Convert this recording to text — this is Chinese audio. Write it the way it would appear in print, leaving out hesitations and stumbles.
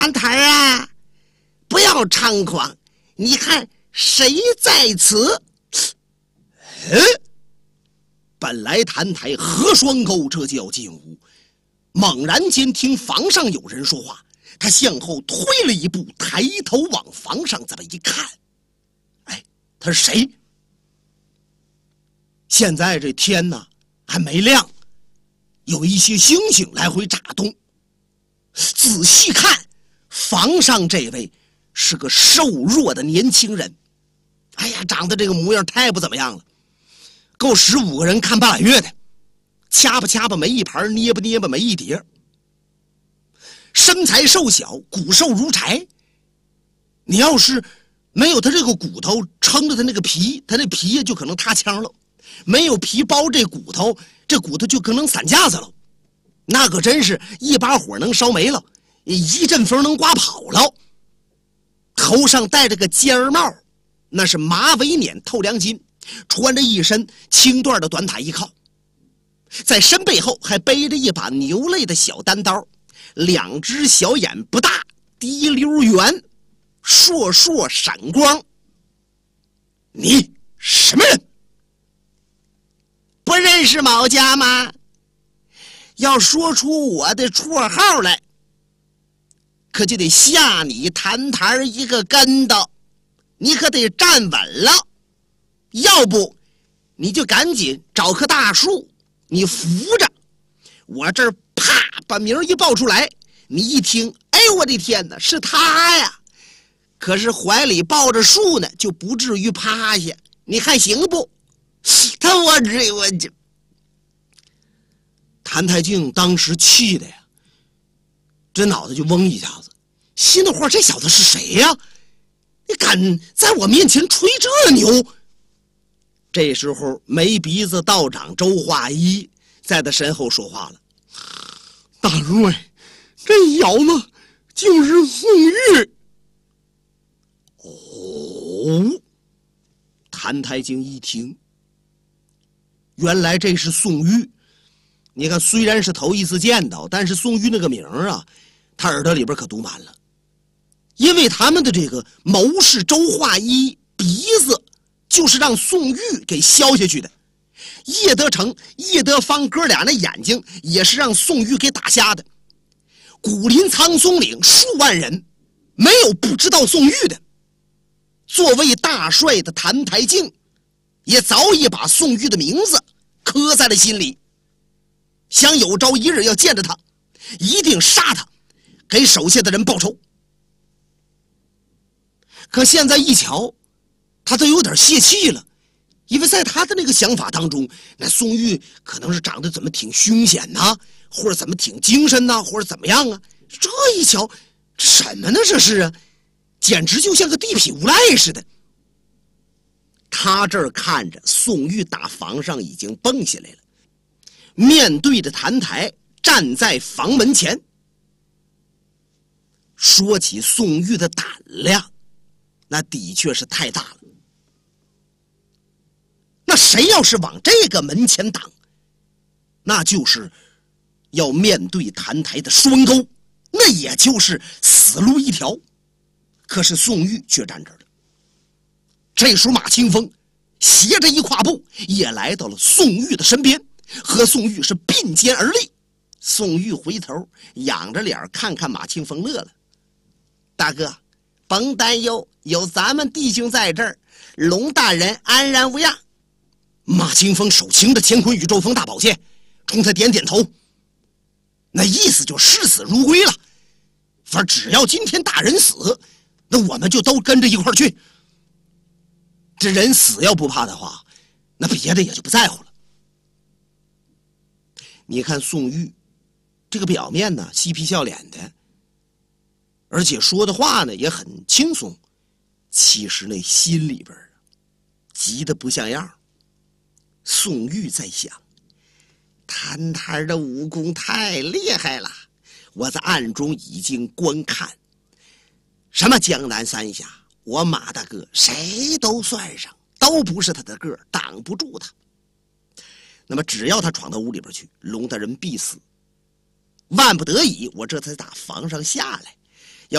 安台啊，不要猖狂！你看谁在此？ 本来谭台和双钩这就要进屋，猛然间听房上有人说话，他向后推了一步，抬头往房上这么一看，哎，他是谁？现在这天呢还没亮，有一些星星来回眨动。仔细看，房上这位是个瘦弱的年轻人，哎呀，长得这个模样太不怎么样了，够15个人看8个月的，掐吧没一盘，捏吧没一碟，身材瘦小，骨瘦如柴。你要是没有他这个骨头撑着他那个皮，他那皮就可能塌腔了；没有皮包这骨头，这骨头就可能散架子了。那可真是一把火能烧没了，一阵风能刮跑了。头上戴着个尖儿帽，那是马尾捻透良金，穿着一身轻缎的短打衣靠，在身背后还背着一把牛类的小单刀，2只小眼不大，滴溜圆，烁烁闪光。你什么人？ 不认识某家吗？要说出我的绰号来，可就得吓你谭台一个跟头，你可得站稳了，要不你就赶紧找棵大树，你扶着，我这儿啪把名一报出来，你一听，哎，我的天哪，是他呀！可是怀里抱着树呢，就不至于趴下，你看行不？我这谭台静当时气的呀，这脑袋就嗡一下子，心的话，这小子是谁呀？你敢在我面前吹这牛？这时候没鼻子道长周化一在他身后说话了：“ 大瑞，这小子就是宋玉。” 哦，谭台静一听，原来这是宋玉。你看，虽然是头一次见到，但是宋玉那个名啊，他耳朵里边可读满了。因为他们的这个谋士周化一鼻子就是让宋玉给削下去的，叶德成、叶德芳哥俩那眼睛也是让宋玉给打瞎的。古林苍松岭数万人，没有不知道宋玉的。作为大帅的谭台静，也早已把宋玉的名字刻在了心里，想有朝一日要见着他，一定杀他，给手下的人报仇。可现在一瞧，他都有点泄气了，因为在他的那个想法当中，那宋玉可能是长得怎么挺凶险呐，或者怎么挺精神呐，或者怎么样啊？这一瞧，什么呢？这是啊，简直就像个地痞无赖似的。他这儿看着宋玉打房上已经蹦下来了，面对着谭台站在房门前。说起宋玉的胆量，那的确是太大了。那谁要是往这个门前挡，那就是要面对谭台的双钩，那也就是死路一条。可是宋玉却站这儿了。这时候马清风斜着一跨步也来到了宋玉的身边，和宋玉是并肩而立。宋玉回头仰着脸看看马清风，乐了：“大哥，甭担忧，有咱们弟兄在这儿，龙大人安然无恙。”马清风手擎着乾坤宇宙风大宝剑，冲他点点头，那意思就视死如归了。反正只要今天大人死，那我们就都跟着一块儿去。这人死要不怕的话，那别的也就不在乎了。你看宋玉这个表面呢嬉皮笑脸的，而且说的话呢也很轻松，其实那心里边急得不像样。宋玉在想，谭台的武功太厉害了，我在暗中已经观看，什么江南三峡，我马大哥谁都算上，都不是他的个，挡不住他。那么只要他闯到屋里边去，龙大人必死。万不得已，我这才打房上下来。